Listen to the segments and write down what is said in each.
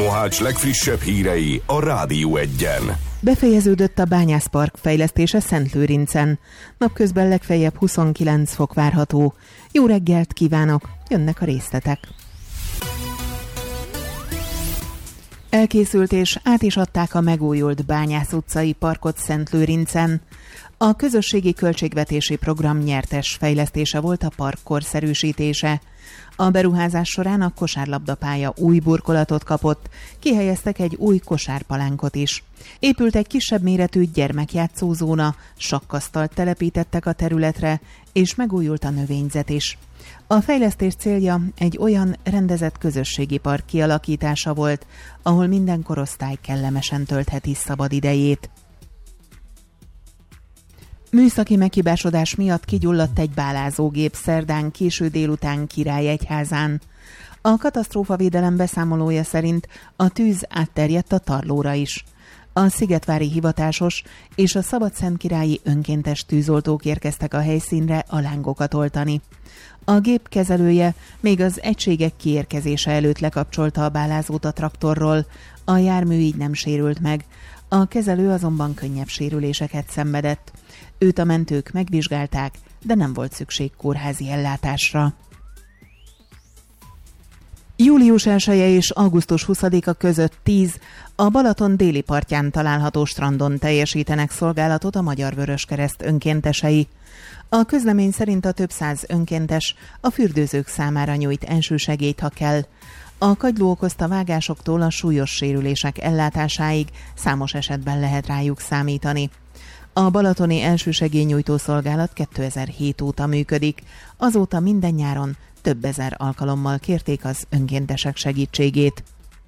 Mohács legfrissebb hírei a Rádió Egyen. Befejeződött a bányászpark fejlesztése Szentlőrincen. Napközben legfeljebb 29 fok várható. Jó reggelt kívánok, jönnek a részletek. Elkészült és át is adták a megújult Bányász utcai parkot Szentlőrincen. A közösségi költségvetési program nyertes fejlesztése volt a park korszerűsítése. A beruházás során a kosárlabdapálya új burkolatot kapott, kihelyeztek egy új kosárpalánkot is. Épült egy kisebb méretű gyermekjátszózóna, sakkasztalt telepítettek a területre, és megújult a növényzet is. A fejlesztés célja egy olyan rendezett közösségi park kialakítása volt, ahol minden korosztály kellemesen töltheti szabad idejét. Műszaki meghibásodás miatt kigyulladt egy bálázógép szerdán késő délután Királyegyházán. A katasztrófavédelem beszámolója szerint a tűz átterjedt a Tarlóra is. A szigetvári hivatásos és a szabadszentkirályi önkéntes tűzoltók érkeztek a helyszínre a lángokat oltani. A gép kezelője még az egységek kiérkezése előtt lekapcsolta a bálázót a traktorról, a jármű így nem sérült meg, a kezelő azonban könnyebb sérüléseket szenvedett. Őt a mentők megvizsgálták, de nem volt szükség kórházi ellátásra. Július 1-e és augusztus 20-a között 10 a Balaton déli partján található strandon teljesítenek szolgálatot a Magyar Vöröskereszt önkéntesei. A közlemény szerint a több száz önkéntes a fürdőzők számára nyújt elsősegélyt, ha kell. A kagyló okozta vágásoktól a súlyos sérülések ellátásáig számos esetben lehet rájuk számítani. A balatoni elsősegélynyújtó szolgálat 2007 óta működik, azóta minden nyáron több ezer alkalommal kérték az önkéntesek segítségét.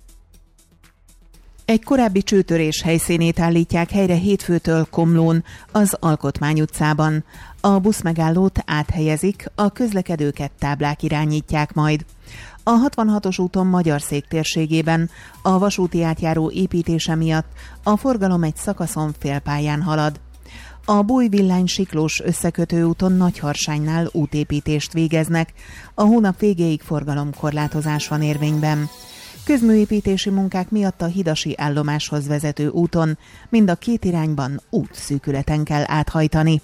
Egy korábbi csőtörés helyszínét állítják helyre hétfőtől Komlón, az Alkotmány utcában. A buszmegállót áthelyezik, a közlekedőket táblák irányítják majd. A 66-os úton Magyarszék térségében a vasúti átjáró építése miatt a forgalom egy szakaszon félpályán halad. A Bújvillány Siklós összekötő úton Nagyharsánynál útépítést végeznek, a hónap végéig forgalomkorlátozás van érvényben. Közműépítési munkák miatt a hidasi állomáshoz vezető úton mind a két irányban útszűkületen kell áthajtani.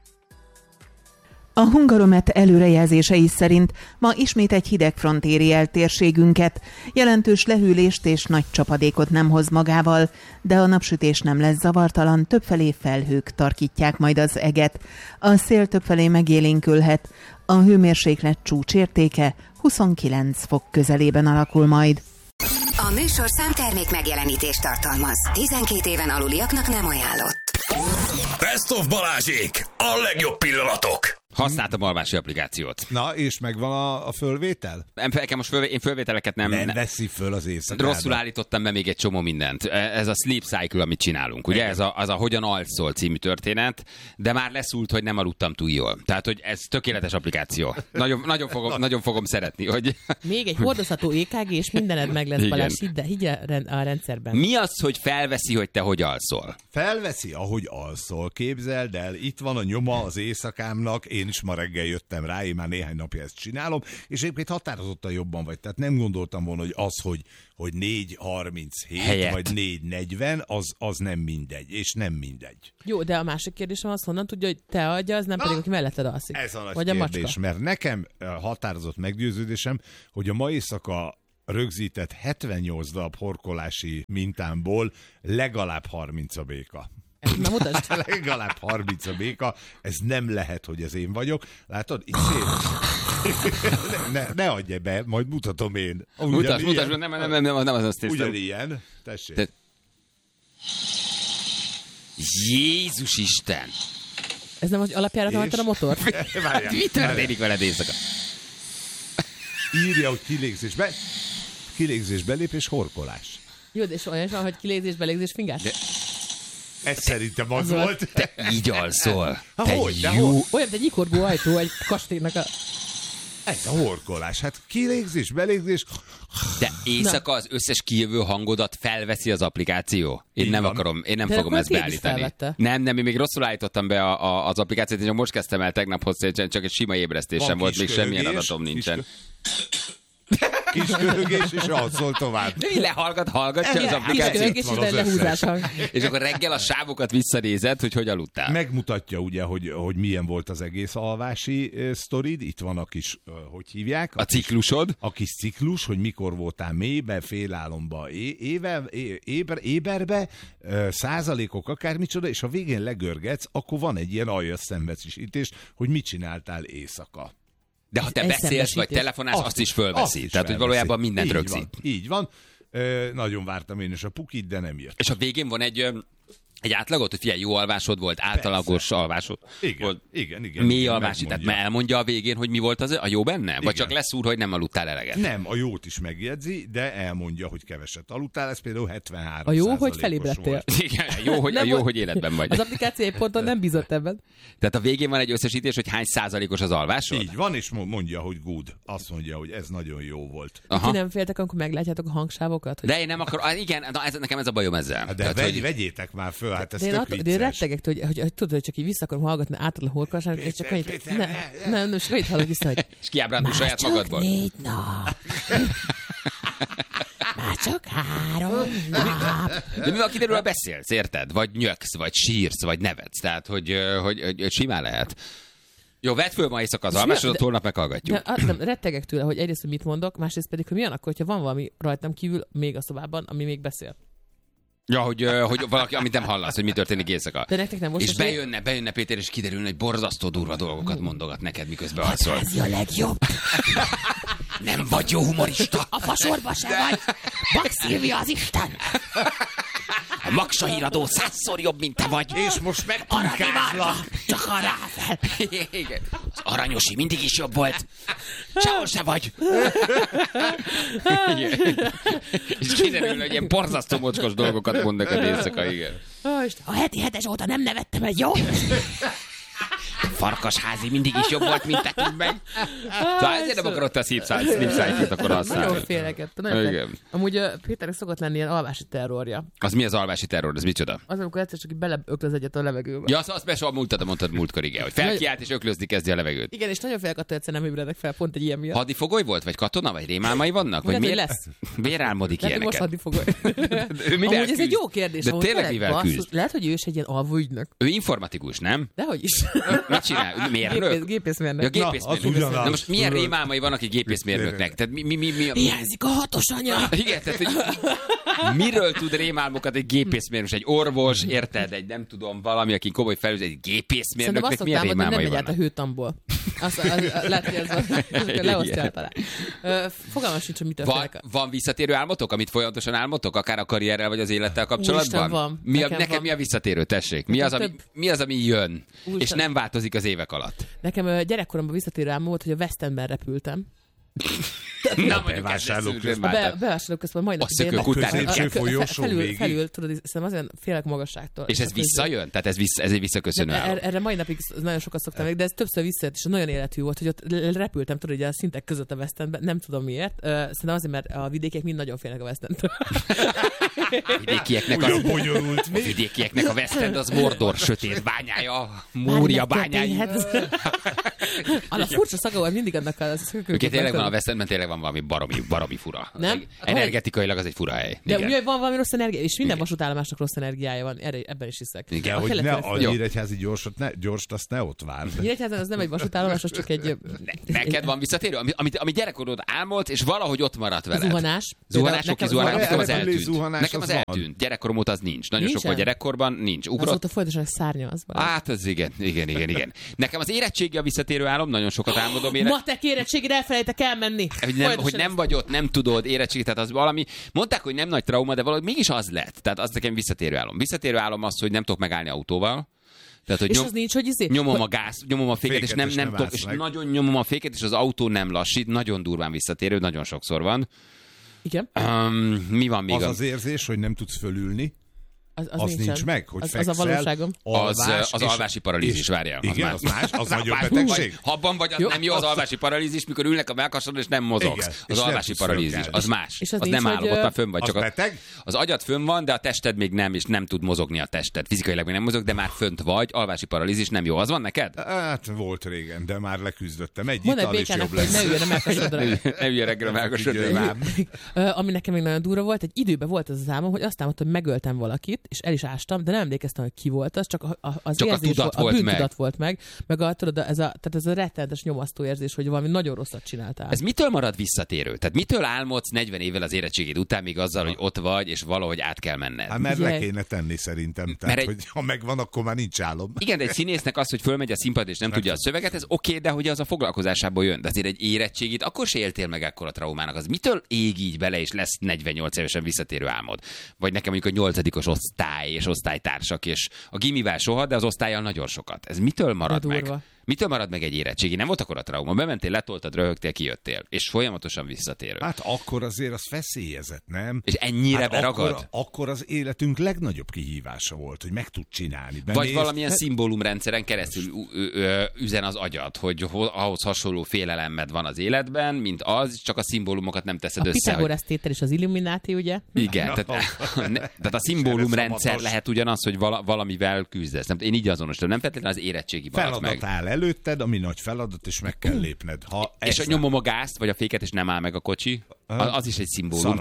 A Hungaromet előrejelzései szerint ma ismét egy hidegfront éri el térségünket. Jelentős lehűlést és nagy csapadékot nem hoz magával, de a napsütés nem lesz zavartalan, többfelé felhők tarkítják majd az eget. A szél többfelé megélénkülhet, a hőmérséklet csúcsértéke 29 fok közelében alakul majd. A műsorszám termék megjelenítést tartalmaz. 12 éven aluliaknak nem ajánlott. Best of Balázsék! A legjobb pillanatok! Használtam alvási applikációt. Na, és megvan a fölvétel? Nekem most én fölvételeket nem veszi föl az éjszakában. Rosszul állítottam be még egy csomó mindent. Ez a sleep cycle, amit csinálunk. Ugye ez a Hogyan alszol című történet, de már leszúlt, hogy nem aludtam túl jól. Tehát, hogy ez tökéletes applikáció. Nagyon fogom szeretni, hogy... Még egy hordozható EKG, és mindened meg lesz, Balázs, higgy a rendszerben. Mi az, hogy felveszi, hogy te hogy alszol? Felveszi, ahogy alszol. Képzeld el, itt van a nyoma az éjszakámnak, én is ma reggel jöttem rá, én már néhány napja ezt csinálom, és egyébként határozottan jobban vagy. Tehát nem gondoltam volna, hogy az, hogy 4:37 vagy 4:40, az nem mindegy, és nem mindegy. Jó, de a másik kérdésem az, honnan tudja, hogy te adja, az nem pedig, aki melletted alszik. Ez a nagy vagy kérdés, a macska. mert nekem határozott meggyőződésem, hogy a ma éjszaka rögzített 78 darab horkolási mintámból legalább 30 a béka. Na mutasd. Legalább 30 a béka, ez nem lehet, hogy ez én vagyok. Látod, itt szép. Ne adj be, majd mutatom én. Mutasd, nem az azt hiszem. Ugyanilyen, tessék. Jézus Isten! Ez nem az alapjáraton hagytad a motort? Mi történik veled éjszaka? Írja, hogy kilégzés, belépés, horkolás. Jó, de és olyan van, hogy kilégzés, belégzés, fingás? Ez szerintem az volt. Te így alszol. Hogy? Olyan, mint egy ikorgó ajtó, egy kastélynak a... Ez a horkolás. Hát kilégzés, belégzés. De éjszaka az összes kijövő hangodat felveszi az applikáció. Én nem fogom ezt beállítani. Nem, én még rosszul állítottam be az applikációt, én csak most kezdtem el tegnap hozzá, csak egy sima ébresztésem volt, még semmilyen adatom nincsen. kis köhögés, és alszol tovább. De így hallgatja az applikációt. És ide lehúzás hang. És akkor reggel a sávokat visszanézed, hogy aludtál. Megmutatja ugye, hogy milyen volt az egész alvási sztorid. Itt van a kis, hogy hívják? A ciklusod. A kis ciklus, hogy mikor voltál mélybe, félálomba, éberbe, százalékok, akármicsoda, és ha végén legörgetsz, akkor van egy ilyen aljas szenvedésítés, hogy mit csináltál éjszaka. De ha te beszélsz, vagy telefonálsz, azt is fölveszi. Tehát, hogy valójában mindent rögzít. Így van. Nagyon vártam én is a pukit, de nem jött. És a végén van egy átlagot, hogy figyelj, jó alvásod volt, általagos alvásod. Igen. Mély alvási, tehát elmondja a végén, hogy mi volt a jó benne? Vagy csak leszúr, hogy nem aludtál eleget? Nem, a jót is megjegyzi, de elmondja, hogy keveset aludtál, ez például 73%. A jó, hogy felébredtél. Igen, jó, hogy életben vagy. Az applikáció egy ponton nem bízott ebben. Tehát a végén van egy összesítés, hogy hány százalékos az alvásod? Így van, és mondja, hogy good. Azt mondja, hogy ez nagyon jó volt. Ti nem féltek, amikor meglátjátok a hangsávokat? Hogy... De én nem akarok, igen, nekem ez a bajom ezzel. De vegyétek már föl, hát ez tök vicces. De én rettegek, hogy tudod, hogy csak így vissza akarom hallgatni átadni a horkolságot, és csak annyit, nem, és annyit hallok vissza, hogy és kiábrándul saját magadból. 4 nap. Már csak 3 nap. De mivel kiderül, beszélsz, érted? Vagy nyöksz, vagy sírsz, vagy nevetsz. Tehát, hogy simán lehet. Jó, vedd föl ma éjszaka az alvásodat, holnap meghallgatjuk. De rettegek tőle, hogy egyrészt, hogy mit mondok, másrészt pedig, hogy milyen akkor, hogyha van valami rajtam kívül még a szobában, ami még beszél. Ja, hogy valaki, amit nem hallasz, hogy mi történik éjszaka. De nektek nem most és bejönne Péter, és kiderülne, hogy borzasztó durva dolgokat mondogat neked, miközben alszol. Ez a legjobb. Nem vagy jó humorista. A fasorba se vagy. Bak Szilvia az Isten. A Maksa híradó 100-szor jobb, mint te vagy. És most megpunkázlak. Csak a ráfel. Igen. Az Aranyosi mindig is jobb volt. Sehol se vagy. És kiderül, hogy ilyen borzasztó mocskos dolgokat mond neked éjszaka, igen. A heti 7-es óta nem nevettem egy jó. Farkasházi mindig is jobb volt, mint nekünk meg. Szóval ezért nem akarod a Sleep-Cycle-t akkor használni. Nagyon félek. Amúgy Péternek szokott lenni ilyen alvási terrorja. Az mi az alvási terror? Ez micsoda? Az, amikor egyszer csak beleöklöz egyet a levegőbe. Ja, azt mondtad múltkor, igen, hogy felkiált és öklözni kezdi a levegőt. Igen, és nagyon félek attól, egyszer nem ébredek fel, pont egy ilyen miatt. Hadifogoly volt, vagy katona, vagy rémálmai vannak? Vagy miért lesz? Miért álmodik ilyeneket? Most hadifogoly. Amúgy ez egy jó kérdés. De tényleg mivel küzd? Lehet, hogy ő is egy ilyen alvóügynök. Ő informatikus, nem? Dehogy is. Mit csinál? Mérnök? Gépészmérnök. Ja, gépészmérnök. Na most milyen rémálmai vannak egy gépészmérnöknek? Tehát mi? Hiányzik a 6-os anya. Igen, tehát hogy miről tud rémálmokat egy gépészmérnök, egy orvos, érted? Egy nem tudom, valami, aki komoly felügyelő, egy gépészmérnöknek milyen rémálmai vannak? Nem megy át a hőtamból. Lehet, hogy ez leosztja talán. Fogalmam sincs, hogy mitől félek. Van visszatérő álmotok, amit folyamatosan álmotok, akár a karrierrel vagy az élettel kapcsolatban? Van. Nekem mi a visszatérő, tessék? Mi az, ami jön, és nem változik az évek alatt? Nekem gyerekkoromban visszatérő álmom volt, hogy a West Endben repültem. Nem bevásárlóközben. Bevásárlóközben majdnem. A szökőkután felül, tudod, szerintem azért félek magasságtól. És ez visszajön? Tehát ez egy visszaköszönő álom? Erre mai napig nagyon sokat szoktam meg, de ez többször visszajött, és nagyon életű volt, hogy ott repültem, tudod, ugye a szintek között a West Endben, nem tudom miért. Szerintem azért, mert a vidékiek mind nagyon félnek a West Endtől. A vidékieknek a West End az Mordor sötét bányája, Múria bányája. A furcsa szaga volt mindig annak a tényleg van a West Endben, tényleg van valami baromi fura. Nem? Energetikailag az egy fura hely. De ugye van valami rossz energia, és minden vasútállomásnak rossz energiája van, ebben is hiszek. Igen, hogy ne a Nyíregyházi gyors, azt ne ott várd. Nyíregyházan az nem egy vasútállomás, az csak egy... Neked van visszatérő? Ami gyerekkorod álmolt, és valahogy ott maradt veled. Zuhanás. Nekem az eltűnt. Gyerekkorom óta az nincs. Nagyon sok gyerekkorban nincs. Azóta folyamatosan szárnya az. Hát az igen. Nekem az érettségi a visszatérő álom, nagyon sokat álmodom matek érettségére elfelejtek elmenni. Hogy nem vagy ott, nem tudod érettségi, tehát az valami, mondták, hogy nem nagy trauma, de valahogy mégis az lett. Tehát az nekem visszatérő álom. Visszatérő álom az, hogy nem tudok megállni autóval. Tehát, hogy és az nincs, hogy nyomom a gáz, nyomom a féket, és nem tudok, és nagyon nyomom a féket, és az autó nem lassít, nagyon durván visszatérő, nagyon sokszor van. Igen. Mi van még? Az érzés, hogy nem tudsz fölülni. Az nincs meg, hogy az a valóságom. Az alvási paralízis, várjál. Igen, az más, az nagyobb betegség. Ha abban vagy, az nem jó az alvási paralízis, mikor ülnek a mellkasodon és nem mozogsz. Igen, Az alvási paralízis, az más. És az az nem nincs, állom, ott már fönn vagy. Az Csak beteg? az agyad fönn van, de a tested még nem, és nem tud mozogni a tested. Fizikailag még nem mozog, de már fönt vagy. Alvási paralízis nem jó. Az van neked? Hát volt régen, de már leküzdöttem. Egy Mondd egy ital és békának, jobb hogy lesz. ne üljön a mellkasodra. Ne üljön reggel a mellkasodra. Ami nekem még nagyon durva volt, egy időben volt az álmom, hogy azt álmodtam, hogy megöltem valakit, és el is ástam, de nem emlékeztem, hogy ki volt az, csak az Csak érzés, a tudat a volt bűntudat volt meg, tudod, tehát ez a rettenetes nyomasztó érzés, hogy valami nagyon rosszat csináltál. Ez mitől marad visszatérő? Tehát mitől álmodsz 40 évvel az érettségid után még azzal, hogy ott vagy, és valahogy át kell menned? Hát mert le kéne tenni szerintem. Tehát, hogy ha megvan, akkor már nincs álom. Igen, de egy színésznek az, hogy fölmegy a színpad és nem tudja a szöveget, ez oké, de hogy az a foglalkozásából jön. De azért egy érettségit akkor se éltél meg ekkora traumának. Az mitől ég így bele, és lesz 48 évesen visszatérő álmod? Vagy nekem mondjuk a 8. osztály és osztálytársak, és a gimivel soha, de az osztállyal nagyon sokat. Ez mitől marad meg? Mitől marad meg egy érettségi? Nem volt akkor a trauma. Bementél, letoltad, röhögtél, kijöttél. És folyamatosan visszatérő. Hát akkor azért az feszélyezett, nem? És ennyire beragad? Akkor az életünk legnagyobb kihívása volt, hogy meg tud csinálni. Vagy valamilyen szimbólumrendszeren keresztül üzen az agyad, hogy ahhoz hasonló félelemed van az életben, mint az, csak a szimbólumokat nem teszed össze. A Pitagorasz tétel és az Illumináti, ugye? Igen, tehát a szimbólumrendszer lehet ugyanaz, hogy valamivel küzdesz. Én így azonosítom, nem feltétlenül az érettségi maradt meg. Előtted, ami nagy feladat, és meg kell lépned. És a nyomom a gázt, vagy a féket, és nem áll meg a kocsi, az is egy szimbólum.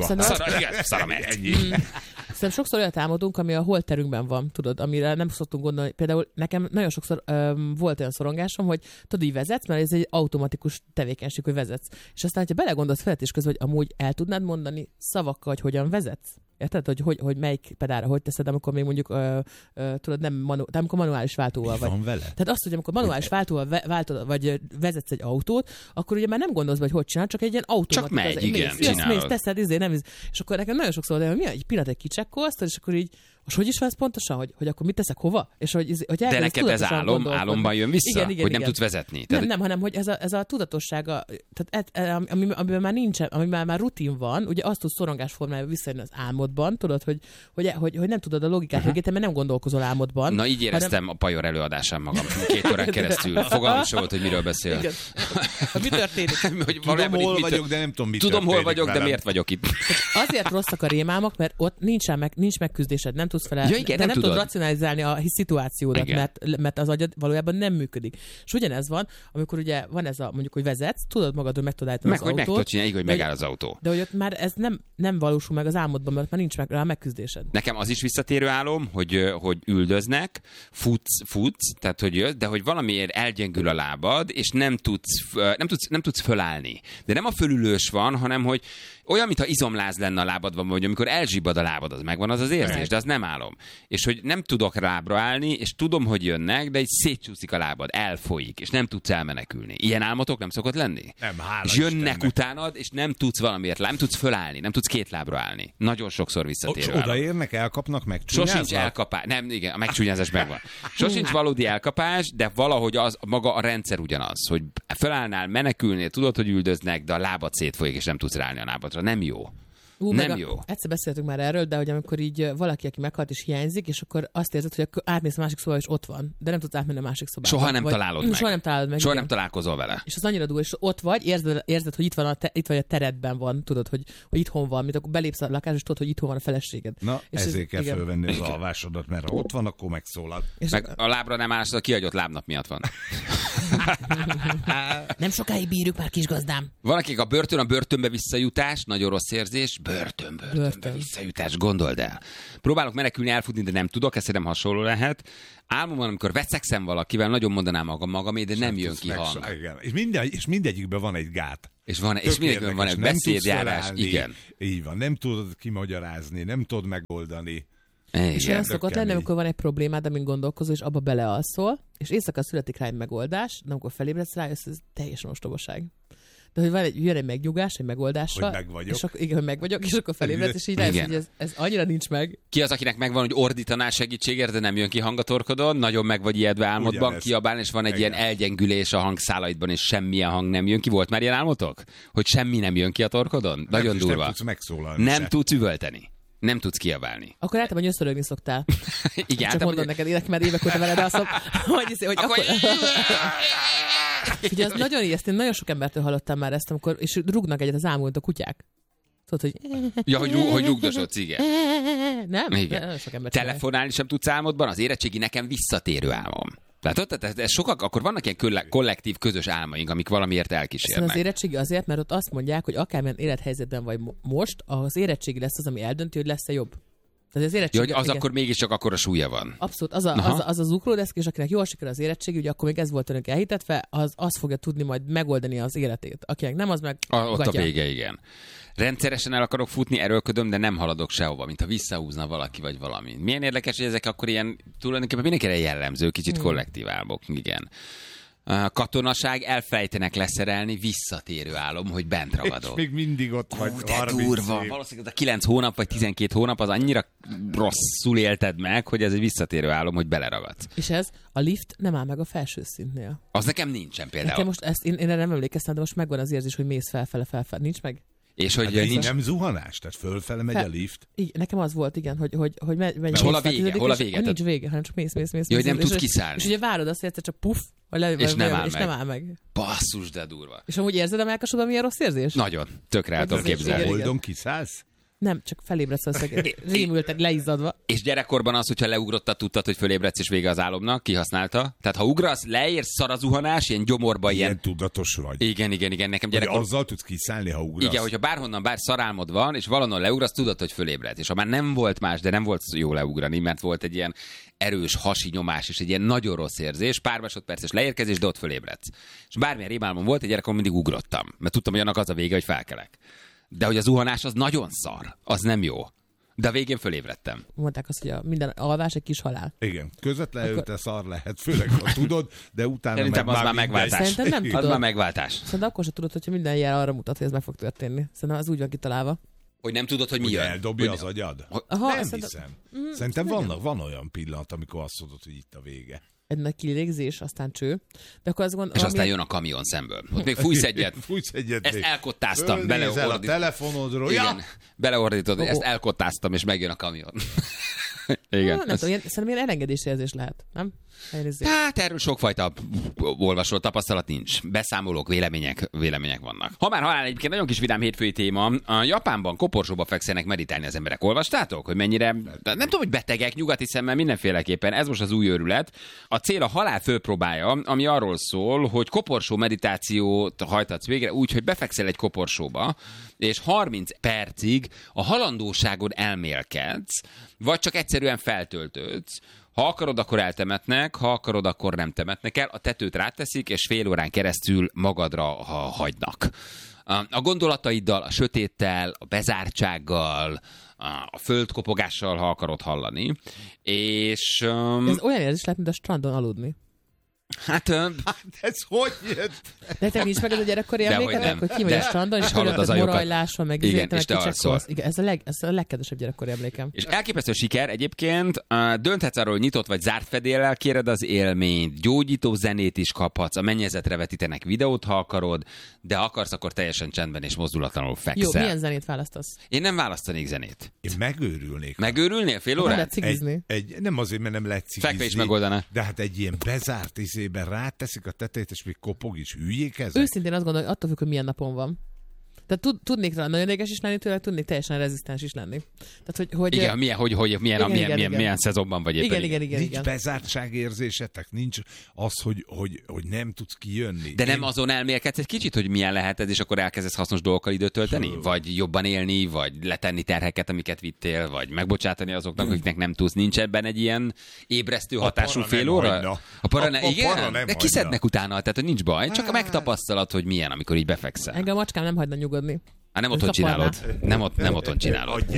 Szaramerga. Szerintem sokszor olyat álmodunk, ami a holterünkben van, tudod, amire nem szoktunk gondolni. Például nekem nagyon sokszor volt olyan szorongásom, hogy tudod, így vezetsz, mert ez egy automatikus tevékenység, hogy vezetsz. És aztán, ha belegondolsz feletés közben, hogy amúgy el tudnád mondani szavakkal, hogy hogyan vezetsz? Érted, hogy melyik pedálra hogy teszed, amikor még mondjuk tudod, de amikor manuális váltóval vagy. Van vele? Tehát azt, hogy amikor manuális váltóval váltod, vagy vezetsz egy autót, akkor ugye már nem gondolsz, hogy csinál, csak egy ilyen automatik. Csak megy, igen, mész, teszed, nem. És akkor nekem nagyon sokszor hogy mi egy pillanat, egy kicsekkolsz, és akkor így, most hogy is van ez pontosan, hogy akkor mit teszek hova? És hogy de neked ez álomban jön vissza, igen, hogy nem tudsz vezetni. Nem, hanem hogy ez a tudatossága, tehát amiben már nincsen, amiben már rutin van, ugye azt tudsz szorongás formájában visszajönni az álmodban, tudod, hogy nem tudod a logikát mögé, mert nem gondolkozol álmodban. Na így éreztem a Pajor előadásán magam 2 órán keresztül. Fogalmam sem volt, hogy miről beszél. Igen. Mi történik? Tudom, hol vagyok, de nem tudom, mit Tudom, hol vagyok, de miért vagyok itt? Azért rosszak a rémálmok, mert ott nincs megküzdésed, nem tudsz fel, igen, de nem tudod racionalizálni a szituációdat, mert az agyad valójában nem működik. És ugyanez van, amikor ugye van ez mondjuk, hogy vezetsz, tudod magadról meg tudod állítani az autót. Meg tudod csinálni, hogy megáll az autó. De hogy ott már ez nem valósul meg az álmodban, mert már nincs meg rá megküzdésed. Nekem az is visszatérő álom, hogy üldöznek, futsz, tehát hogy jössz, de hogy valamiért elgyengül a lábad, és nem tudsz fölállni. De nem a fölülős van, hanem hogy olyan, mintha izomláz lenne a lábadban, vagy amikor elzsibbad a lábad, az megvan az érzés, de az nem álom. És hogy nem tudok lábra állni, és tudom, hogy jönnek, de így szétcsúszik a lábad, elfolyik, és nem tudsz elmenekülni. Ilyen álmotok nem szokott lenni? Nem, hála és jönnek Istennek. utánad, és nem tudsz valamiért, nem tudsz fölállni, nem tudsz 2 lábra állni. Nagyon sokszor visszatérő álom. Odaérnek, elkapnak, megcsúnyáznak? Sosincs elkapás. Nem, igen, a megcsúnyázás megvan. Sosincs valódi elkapás, de valahogy az maga a rendszer ugyanaz, hogy fölállnál, menekülnél, tudod, hogy üldöznek, de a lábad szétfolyik, és nem tudsz ráállni a lábadra. Nem jó. Nem jó. Egyszer beszéltünk már erről, de hogy amikor így valaki, aki meghalt és hiányzik, és akkor azt érzed, hogy átmész a másik szobába, és ott van, de nem tudsz átmenni a másik szobába. Soha nem találod meg. Soha nem találod meg. Soha nem találkozol vele. És az annyira durva, és ott vagy, érzed, hogy itt vagy a teredben van, tudod, hogy itthon van, mint akkor belépsz a lakásba, és tudod, hogy itthon van a feleséged. Na, és ezért kell fölvenni az alvásodat, mert ha ott van, akkor megszólal. Meg a lábra nem állsz, a kihagyott lábnap miatt van. Nem sokáig bírjuk már, kisgazdám. Van, akik a börtönbe visszajutás, nagyon rossz érzés, börtönbe visszajutás, gondold el. Próbálok menekülni, elfutni, de nem tudok, ez nem hasonló lehet. Álmomban, amikor veszekszem valakivel, nagyon mondanám magamé, de nem jön ki hang. És mindegyikben van egy gát. És mindegyikben van egy beszédjárás. Igen. Így van, nem tudod kimagyarázni, nem tudod megoldani. És olyan szokott lenni, amikor van egy problémád, amin gondolkozol, és abba belealszol, és éjszaka születik rá egy megoldás, de amikor felébredsz rá, ez teljesen ostobaság. De hogy jön egy megnyugás, egy megoldásra. Hogy megvagyok. És akkor, igen, hogy megvagyok, és akkor felébredsz, és így rájössz, hogy ez annyira nincs meg. Ki az, akinek megvan, hogy ordítanál segítségért, de nem jön ki hang a torkodon, nagyon meg vagy ijedve álmodban, ugyanez. Kiabálni, és van egy ilyen elgyengülés a hangszálaidban, és semmilyen hang nem jön ki. Volt már ilyen álmotok? Hogy semmi nem jön ki a torkodon? Nagyon durva. Nem tudsz megszólalni. Nem tudsz üvölteni. Nem tudsz kiabálni. Akkor általában nyöszörögni szoktál. Igen, Csak mondom neked, mert évek óta veled alszom, hogy akkor... Ugye az nagyon ijesztő, nagyon sok embertől hallottam már ezt, amikor, és rúgnak egyet az ámult a kutyák. Tudod, hogy... Ja, hogy rúgdosodsz, igen. Nem? Igen. Nagyon sok ember Telefonálni sem tudsz álmodban, az érettségi nekem visszatérő álmom. Tehát ez sokak, akkor vannak ilyen kollektív, közös álmaink, amik valamiért elkísérnek. Az érettségi azért, mert ott azt mondják, hogy akármilyen élethelyzetben vagy most, az érettségi lesz az, ami eldönti, hogy lesz-e jobb. Tehát az érettségi, hogy az igen. Akkor mégiscsak akkora súlya van. Abszolút. Az az ukróleszk, és akinek jól sikerül az érettségi, ugye akkor még ez volt önök elhitetve, az fogja tudni majd megoldani az életét. Akinek nem, az meg ott a vége, igen. Rendszeresen el akarok futni, erőlködöm, de nem haladok sehova, mintha visszahúzna valaki vagy valami. Milyen érdekes, hogy ezek akkor ilyen tulajdonképpen mindenkire jellemző, kicsit kollektív álmok, igen. Katonaság, elfelejtenek leszerelni, visszatérő álom, hogy bent ragadok. És még mindig ott vagy 30 durva. év. Valószínűleg a 9 hónap vagy 12 hónap az annyira rosszul élted meg, hogy ez egy visszatérő álom, hogy beleragadsz. És ez a lift nem áll meg a felső szintnél. Az nekem nincsen például. Nekem most ezt, én erre nem emlékeztem, de most megvan az érzés, hogy mész felfele. Nincs meg? És hogy Hát nincs... nem zuhanás, tehát fölfele megy a lift. Igen, nekem az volt, igen, hogy megy. Hol a vége? Hol a vége? Nincs vége, hanem csak mész. Jó, hogy nem tudsz kiszállni. És ugye várod azt, hogy egyszer csak puff, és nem áll meg. Basszus, de durva. És amúgy érzed a melkasodban milyen rossz érzés? Nagyon. Tökre el tudom képzelni. Holdon kiszállsz? Nem, csak felébredsz az, hogy rémülted, leizzadva. És gyerekkorban az, hogyha leugrottad, tudtad, hogy fölébredsz és vége az álomnak, kihasználta. Tehát ha ugrasz, leérsz, szar a zuhanás, ilyen gyomorba, ilyen tudatos vagy. Igen, nekem Hogy gyerekkorban. azzal tudsz kiszállni, ha ugrasz. Igen, hogyha bárhonnan bár szarálmod van, és valahonnan leugrasz, tudod, hogy fölébredsz. És ha már nem volt más, de nem volt jó leugrani, mert volt egy ilyen erős hasi nyomás és egy ilyen nagyon rossz érzés, pár másodperces leérkezés, de ott fölébredsz. És bármilyen rémálmom volt, egy gyerekkorban mindig ugrottam, mert tudtam, hogy annak az a vége, hogy felkelek. De hogy a zuhanás az nagyon szar, az nem jó. De a végén fölébredtem. Mondták azt, hogy minden alvás egy kis halál. Igen, közvetlenül te szar lehet, főleg ha tudod, de utána szerintem meg az már megváltás. Szerintem nem tudod. Az már megváltás. Szerintem akkor sem tudod, hogyha minden jel arra mutat, hogy ez meg fog történni. Szerintem az úgy van kitalálva. Hogy nem tudod, hogy mi Hogy jön. eldobja az agyad? Aha, Nem szerintem- hiszem. Szerintem van olyan pillanat, amikor azt mondod, hogy itt a vége. Egy nagy kilégzés, aztán cső. De akkor azt gondolom, És aztán jön a kamion szemből. Ott még fújsz egyet. Fújsz egyet. Ezt még. elkottáztam. Fölnézel a telefonodról. Igen, Ja! beleordítod, hogy ezt elkottáztam, és megjön a kamion. Igen. Nem tudom, szerintem ilyen elengedési érzés lehet, nem? Elnézzék. Hát erről sokfajta olvasó tapasztalat nincs. Beszámolók, vélemények vannak. Ha már halál, egyébként nagyon kis vidám hétfői téma. A Japánban koporsóba fekszenek meditálni az emberek. Olvastátok, hogy mennyire, nem tudom, hogy betegek, nyugati szemmel mindenféleképpen. Ez most az új őrület. A cél a halál főpróbája, ami arról szól, hogy koporsó meditációt hajtatsz végre úgy, hogy befekszel egy koporsóba, és 30 percig a halandóságon elmélkedsz, vagy csak egyszerűen feltöltődsz. Ha akarod, akkor eltemetnek, ha akarod, akkor nem temetnek el. A tetőt ráteszik, és fél órán keresztül magadra hagynak. A gondolataiddal, a sötéttel, a bezártsággal, a földkopogással, ha akarod hallani. És... Ez olyan érzés lehet, mint a strandon aludni. Hát Ez hogy jött? De te nincs meg ez a gyerekkori Dehogy emlékednek, nem. hogy ki vagy De- a strandon, és és hallod hallod az az ajokat. morajláson, meg Igen, izéten, és te meg alszol. kicsekkolsz. Igen, ez a legkedvesebb gyerekkori emlékem. És elképesztő siker egyébként, dönthetsz arról, hogy nyitott vagy zárt fedéllel kéred az élményt, gyógyító zenét is kaphatsz, a mennyezetre vetítenek videót, ha akarod, de ha akarsz, akkor teljesen csendben és mozdulatlanul Jó, fekszel. milyen zenét választasz? Én nem választanék zenét. Én megőrülnék. Megőrülnél fél Nem órát? lehet cigizni. Nem azért, mert nem lehet cigizni. Fekve is megoldaná. De hát egy ilyen bezárt izében ráteszik a tetejét, és még kopog is, hülyék ezek. Őszintén azt gondolom, hogy attól függ, hogy milyen napon van. Tehát tudnék rá nagyon éges is lenni tőle, tudnék teljesen rezisztens is lenni. Tehát, hogy Igen, milyen igen. szezonban vagy éppen. Igen. Nincs bezártságérzésetek, nincs az, hogy nem tudsz kijönni. De nem azon elmélkedsz egy kicsit, hogy milyen lehet ez, és akkor elkezdesz hasznos dolgokkal időt tölteni? Vagy jobban élni, vagy letenni terheket, amiket vittél, vagy megbocsátani azoknak, akiknek nem tudsz. Nincs ebben egy ilyen ébresztő hatású para fél nem óra? hagyna. A para A igen? para nem De hagyna. kiszednek utána, tehát hogy nincs baj, csak a megtapasztalat, hogy milyen, amikor így befekszel. Engem a macskám nem hagyna nyugodni. Hát nem otthon Kaparná. csinálod. Nem otthon csinálod. A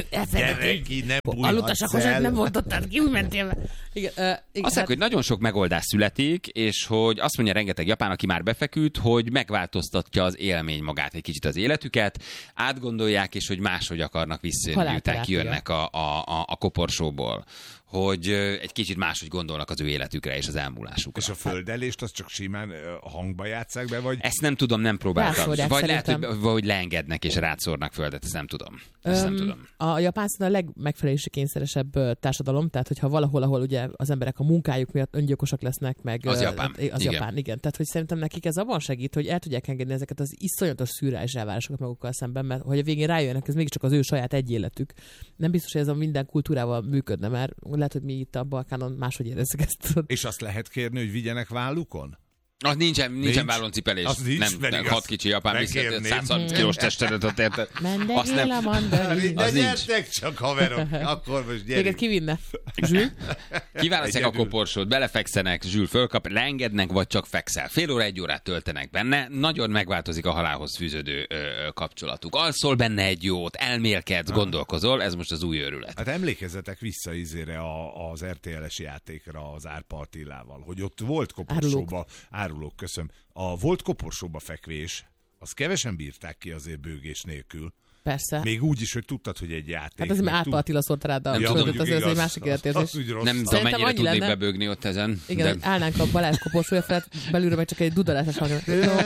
gyere ki, nem Aludtas a bújhatsz el. nem voltottad ki, úgy mentél be. Igen, Azt mondják, hogy nagyon sok megoldás születik, és hogy azt mondja rengeteg japán, aki már befeküdt, hogy megváltoztatja az élmény magát egy kicsit az életüket, átgondolják, és hogy máshogy akarnak visszajönni, miután Halálterápia. kijönnek a koporsóból. Hogy egy kicsit máshogy gondolnak az ő életükre és az elmúlásukra. És a földelést azt csak simán hangba játsszák be, vagy Ezt nem tudom, nem próbáltam. Rászórják Vagy lehet, szerintem. hogy leengednek leengednek és rátszórnak földet, ezt nem tudom. Nem tudom. A japán a legmegfelelési kényszeresebb társadalom, tehát hogyha valahol, ahol ugye az emberek a munkájuk miatt öngyilkosak lesznek, meg az Japán. Az Japán, igen. Tehát, hogy szerintem nekik ez abban segít, hogy el tudják engedni ezeket az iszonyatos szürreális elvárásokat magukkal szemben, mert hogy a végén rájönnek, ez mégiscsak az ő saját egy életük. Nem biztos, hogy ez a minden kultúrával működne, mert lehet, hogy mi itt a Balkánon máshogy érezzük ezt. És azt lehet kérni, hogy vigyenek vállukon? Az nincsen vállóncipelés. Nem, 6 kicsi japán viszont 130 kilós testedet ott érted. Mendegél a mandarin. Az nincs. Gyertek csak, haverok, akkor most gyerünk. Téged kivinne? Zsül? Kiválasztják a koporsót, belefekszenek, Zsül fölkap, leengednek, vagy csak fekszel. Fél óra, 1 órát töltenek benne, nagyon megváltozik a halálhoz fűződő kapcsolatuk. Alszol benne egy jót, elmélkedsz, gondolkozol, ez most az új őrület. Hát emlékezzetek vissza izére az RTL-es játékra az Árpa Attilával, hogy ott volt koporsóba, árulók, köszönöm, volt koporsóba fekvés, azt kevesen bírták ki azért bőgés nélkül. Persze. Még úgy is, hogy tudtad, hogy egy játék. Hát ez már Árpa Attila szórta rád a földet, az egy másik életérzés. Nem tudom, mennyire tudnék bebőgni ott ezen. Igen, de... állnánk a Balázs koporsója felett, belülről meg csak egy dudalásos hang.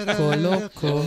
Loko.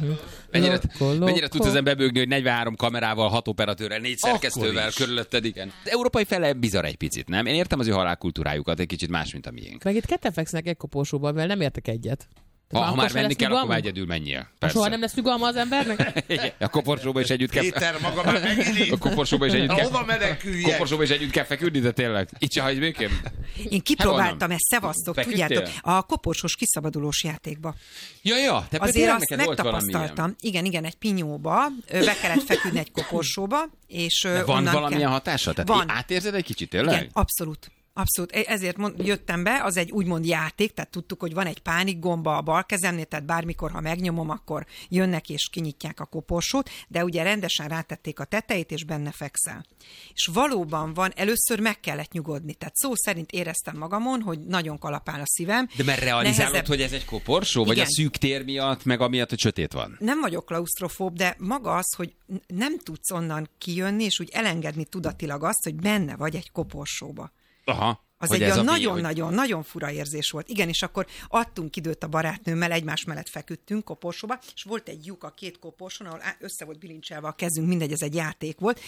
Mennyire tudsz ezen bebőgni, hogy 43 kamerával, 6 operatőrrel, 4 szerkesztővel körülötted, igen. Az európai fele bizarr egy picit, nem? Én értem az ő halálkultúrájukat, egy kicsit más, mint a miénk. Meg itt ketten feksznek egy koporsóban, mert nem értek egyet. Ha már menni kell, akkor már egyedül menjél. Soha nem lesz nyugalma az embernek? A koporsóba is együtt kell. Péter, maga már megint. A koporsóba is együtt kell. Hova meneküljek? Koporsóba is együtt kell feküdni, de tényleg. Itt se hagyj békén. Én kipróbáltam ezt, szevasztok, tudjátok, a koporsós kiszabadulós játékba. Ja, te azért azt megtapasztaltam. Igen, egy pinyóba, be kellett feküdni egy koporsóba, és van valamilyen hatása? Tehát van. Átérzed egy kicsit, tényleg? Igen, abszolút. Abszolút, ezért jöttem be, az egy úgymond játék, tehát tudtuk, hogy van egy pánik gomba a bal kezemnél, tehát bármikor, ha megnyomom, akkor jönnek és kinyitják a koporsót, de ugye rendesen rátették a tetejét, és benne fekszel. És valóban van, először meg kellett nyugodni, tehát szó szerint éreztem magamon, hogy nagyon kalapál a szívem. De mert realizálod, hogy ez egy koporsó? Igen. Vagy a szűk tér miatt, meg amiatt, hogy sötét van? Nem vagyok klausztrofób, de maga az, hogy nem tudsz onnan kijönni, és úgy elengedni tudatilag azt, hogy benne vagy egy koporsóba. Aha. Az egy olyan nagyon fura érzés volt. Igen, és akkor adtunk időt a barátnőmmel, egymás mellett feküdtünk koporsóba, és volt egy lyuk a 2 koporsón, ahol össze volt bilincselve a kezünk, mindegy, ez egy játék volt.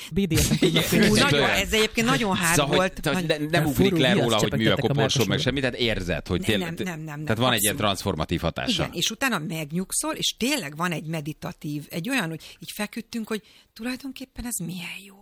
Ez egyébként nagyon hard volt. Nem ugrik le róla, hogy mű a koporsó, meg semmi, tehát érzed, hogy tényleg. Nem. Tehát van egy ilyen transformatív hatása. Igen, és utána megnyugszol, és tényleg van egy meditatív, egy olyan, hogy így feküdtünk, hogy tulajdonképpen ez milyen jó.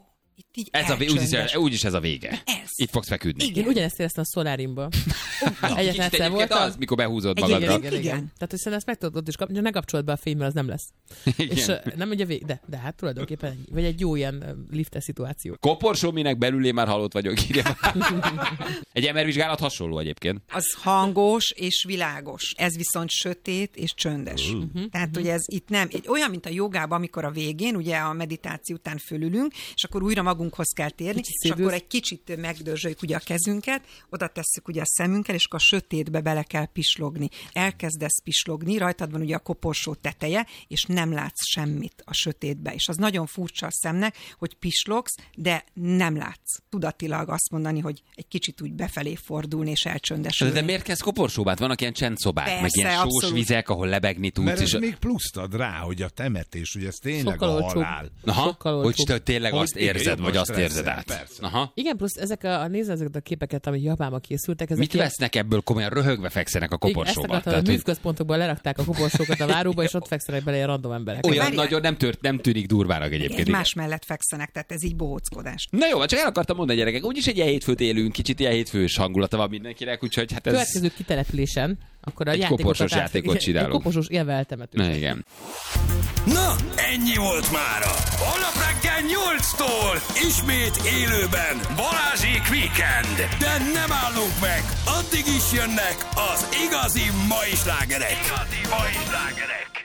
Úgyis ez a vége. Itt fogsz feküdni. Igen. Én ugyanezt éreztem a szolárimban. Egyetlen egyszer volt az, mikor behúzod magadra. Igen. Tehát, hogy szerintem ezt meg tudod ott is kapni, ne kapcsolod be a fény, mert az nem lesz. Igen. És nem ugye de hát tulajdonképpen ennyi. Vagy egy jó ilyen liftes szituáció. Koporsó, minek belül én már halott vagyok, írja. Egy MR-vizsgálat hasonló egyébként. Az hangos és világos. Ez viszont sötét és csöndes. Tehát, hogy ez itt nem, olyan, mint a jogában, amikor a végén, ugye a meditáció után fölülünk, és akkor újra magunkhoz kell térni, és akkor egy kicsit megdörzsöljük ugye a kezünket, oda tesszük ugye a szemünkkel, és akkor a sötétbe bele kell pislogni. Elkezdesz pislogni, rajtad van ugye a koporsó teteje, és nem látsz semmit a sötétbe. És az nagyon furcsa a szemnek, hogy pislogsz, de nem látsz. Tudatilag azt mondani, hogy egy kicsit úgy befelé fordulni és elcsöndesülni. De miért kezd koporsóbát? Vannak ilyen csendszobák, persze, meg ilyen sós abszolút. Vizek, ahol lebegni tudsz. Mert ez még pluszt ad rá, hogy a temetés, ugye ez tényleg sokkal a halál. Aha, hogy te tényleg azt érzed, vagy azt érzed át. Persze. Aha. Igen, plusz nézd ezeket a képeket, amik Japánban készültek. Mit vesznek ebből? Komolyan röhögve fekszenek a koporsóba. A művközpontokban lerakták a koporsókat a váróba, és ott fekszenek bele ilyen random emberek. Olyan nagyon nem tűnik durvának egyébként. Egymás mellett fekszenek, tehát ez így bohóckodás. Na jó, csak el akartam mondani, gyerekek, úgyis egy ilyen hétfőt élünk, kicsit ilyen hétfős hangulata van mindenkinek, úgyhogy hát ez... Következő kitelepülésen, akkor egy koporsós játékot csinálunk. Egy koporsós élve eltemetünk. Na igen. Na, ennyi volt mára. Holnap reggel 8-tól ismét élőben Balázsék Weekend. De nem állunk meg, addig is jönnek az igazi mai slágerek.